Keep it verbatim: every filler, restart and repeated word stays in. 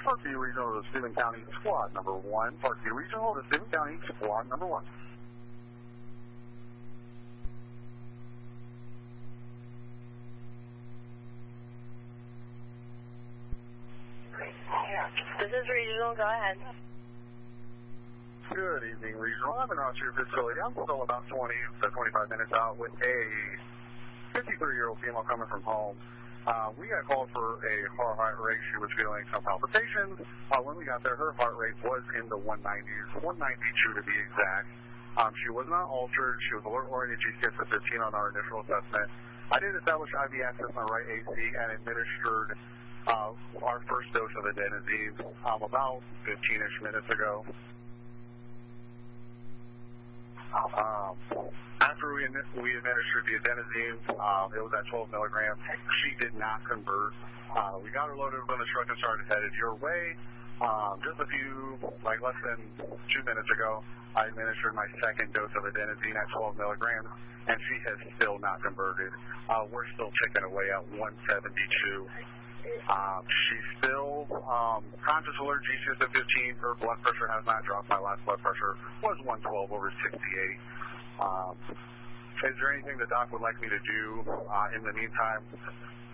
Parkview Regional to Stephen County Squad number one. Parkview Regional to Stephen County Squad number one. This is Regional. Go ahead. Good evening, Regional. I'm in your facility. I'm still about twenty to twenty-five minutes out with a fifty-three-year-old female coming from home. Uh, we got called for a heart rate. She was feeling some palpitations. Uh, when we got there, her heart rate was in the one nineties, one ninety-two to be exact. Um, she was not altered. She was alert-oriented G C S of fifteen on our initial assessment. I did establish I V access on right A C and administered uh, our first dose of adenosine um, about fifteen-ish minutes ago. Um, after we, we administered the adenosine, um, it was at twelve milligrams. She did not convert. Uh, we got her loaded on the truck and started headed your way. Um, just a few, like less than two minutes ago, I administered my second dose of adenosine at twelve milligrams, and she has still not converted. Uh, we're still ticking away at one seventy-two. Um, she's still um, conscious alert, G C S of fifteen. Her blood pressure has not dropped. My last blood pressure was one twelve over sixty-eight. Um, is there anything the doc would like me to do uh, in the meantime?